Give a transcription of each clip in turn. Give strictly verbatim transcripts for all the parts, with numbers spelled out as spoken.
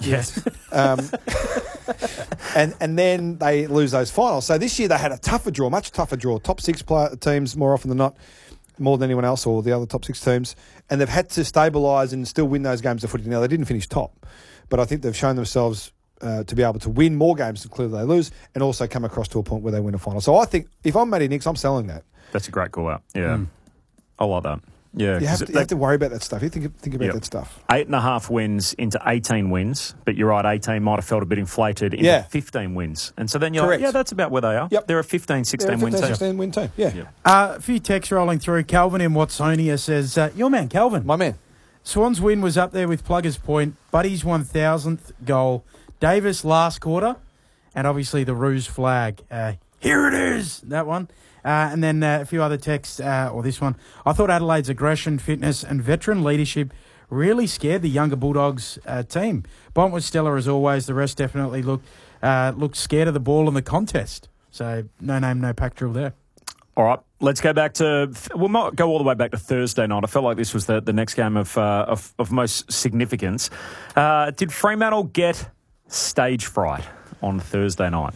Yes. Um, and and then they lose those finals. So this year they had a tougher draw, much tougher draw. Top six player, teams more often than not, more than anyone else or the other top six teams. And they've had to stabilise and still win those games of footy. Now, they didn't finish top, but I think they've shown themselves uh, to be able to win more games than clearly they lose and also come across to a point where they win a final. So I think if I'm Matty Nicks, I'm selling that. That's a great call out. Yeah. Mm. I like that. Yeah, you have, to, you they, have to worry about that stuff. You think think about yep. that stuff. Eight and a half wins into eighteen wins, but you're right, eighteen might have felt a bit inflated into yeah. fifteen wins. And so then you're Correct. like, yeah, that's about where they are. Yep. They're a fifteen, sixteen They're a fifteen, win team. sixteen win team, yeah. Yep. Uh, a few texts rolling through. Calvin in Watsonia says, uh, your man, Calvin. My man. Swans win was up there with Plugger's point, Buddy's one thousandth goal, Davis last quarter, and obviously the Roos flag. Uh, here it is, that one. Uh, and then uh, a few other texts, uh, or this one. I thought Adelaide's aggression, fitness and veteran leadership really scared the younger Bulldogs uh, team. Bont was stellar as always. The rest definitely looked, uh, looked scared of the ball in the contest. So no name, no pack drill there. All right, let's go back to, we might go all the way back to Thursday night. I felt like this was the, the next game of, uh, of, of most significance. Uh, did Fremantle get stage fright on Thursday night?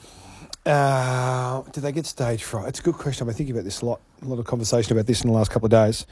Uh, did they get stage fright? It's a good question. I've been thinking about this a lot. A lot of conversation about this in the last couple of days.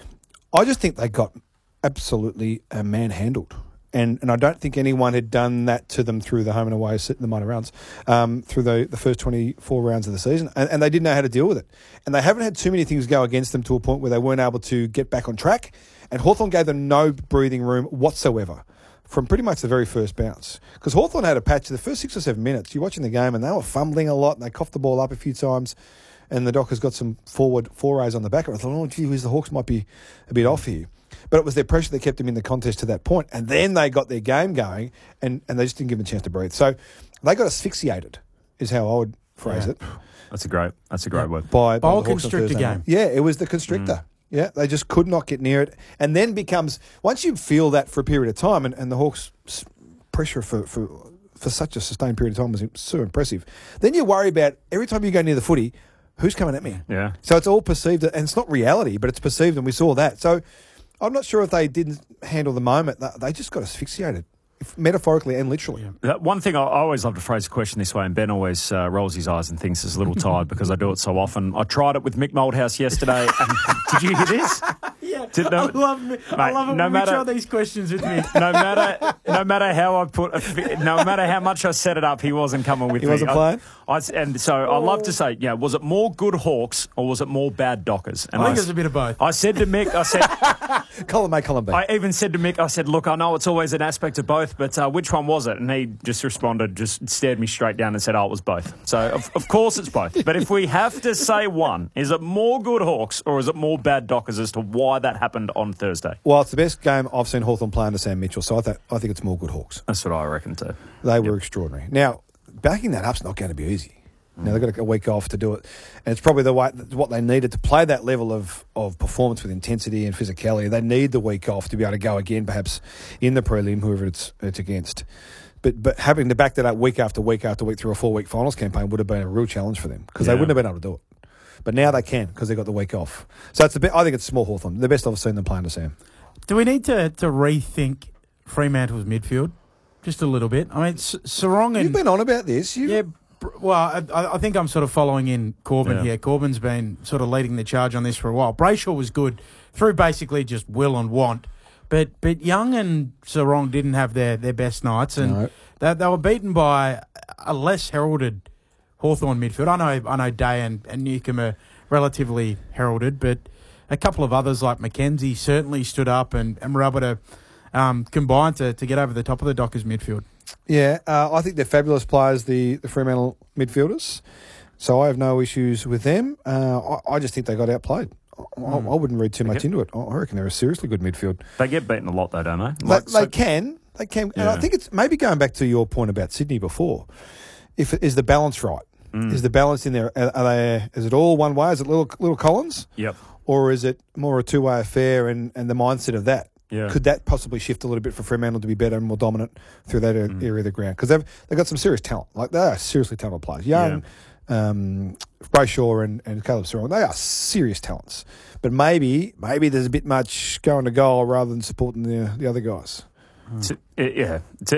I just think they got absolutely uh, manhandled. And and I don't think anyone had done that to them through the home and away, the minor rounds, um, through the, the first twenty-four rounds of the season. And, and they didn't know how to deal with it. And they haven't had too many things go against them to a point where they weren't able to get back on track. And Hawthorn gave them no breathing room whatsoever from pretty much the very first bounce. Because Hawthorn had a patch the first six or seven minutes. You're watching the game and they were fumbling a lot and they coughed the ball up a few times. And the Dockers got some forward forays on the back. I thought, oh, gee whiz, the Hawks might be a bit off here. But it was their pressure that kept them in the contest to that point. And then they got their game going and, and they just didn't give them a chance to breathe. So they got asphyxiated, is how I would phrase yeah. it. That's a great that's a great yeah. word. By, by Bowl constrictor game. Night. Yeah, it was the constrictor. Mm. Yeah, they just could not get near it. And then becomes, once you feel that for a period of time, and, and the Hawks' pressure for, for, for such a sustained period of time was so impressive, then you worry about every time you go near the footy, who's coming at me? Yeah. So it's all perceived, and it's not reality, but it's perceived, and we saw that. So I'm not sure if they didn't handle the moment. They just got asphyxiated, metaphorically and literally. Yeah. One thing, I always love to phrase a question this way, and Ben always uh, rolls his eyes and thinks he's a little tired because I do it so often. I tried it with Mick Moldhouse yesterday. And did you hear this? Yeah, did, no, I love, mate, I love it no when matter, we try these questions with me. No matter, no matter how I put, a, no matter how much I set it up, he wasn't coming with he me. He wasn't playing. I, I, and so oh. I love to say, yeah, was it more good Hawks or was it more bad Dockers? And I think I, it was a bit of both. I said to Mick, I said, column A, column B. I even said to Mick, I said, look, I know it's always an aspect of both, but uh, which one was it? And he just responded, just stared me straight down and said, oh, it was both. So of, of course it's both. But if we have to say one, is it more good Hawks or is it more bad Dockers as to why that happened on Thursday? Well, it's the best game I've seen Hawthorn play under Sam Mitchell, so I, th- I think it's more good Hawks. That's what I reckon too. They yep. were extraordinary. Now, backing that up's not going to be easy. Mm. Now, they've got a week off to do it, and it's probably the way, what they needed to play that level of, of performance with intensity and physicality. They need the week off to be able to go again, perhaps in the prelim, whoever it's, it's against. But but having to back that up week after week after week through a four-week finals campaign would have been a real challenge for them because yeah. they wouldn't have been able to do it. But now they can because they got the week off. So it's a bit, I think it's small Hawthorn. The best I've seen them play under Sam. Do we need to, to rethink Fremantle's midfield just a little bit? I mean, S- Sarong and... You've been on about this. You've... Yeah, well, I, I think I'm sort of following in Corbin yeah. here. Corbin's been sort of leading the charge on this for a while. Brayshaw was good through basically just will and want. But but Young and Sarong didn't have their, their best nights, and no. they, they were beaten by a less heralded Hawthorn midfield. I know I know Day and, and Newcombe are relatively heralded, but a couple of others like McKenzie certainly stood up and, and were able to um, combine to, to get over the top of the Dockers midfield. Yeah, uh, I think they're fabulous players, the, the Fremantle midfielders. So I have no issues with them. Uh, I, I just think they got outplayed. I, mm. I wouldn't read too much into it. I reckon they're a seriously good midfield. They get beaten a lot though, don't they? They, Like, they so, can. They can. Yeah. And I think it's maybe going back to your point about Sydney before. If is the balance right? Mm. Is the balance in there? Are, are they? Is it all one way? Is it little little Collins? Yep. Or is it more a two way affair and, and the mindset of that? Yeah. Could that possibly shift a little bit for Fremantle to be better and more dominant through that mm. area of the ground? Because they've they've got some serious talent. Like they are seriously talented players. Young, yeah. um, Brayshaw and, and Caleb Sarong, they are serious talents. But maybe maybe there's a bit much going to goal rather than supporting the the other guys. To, yeah. To,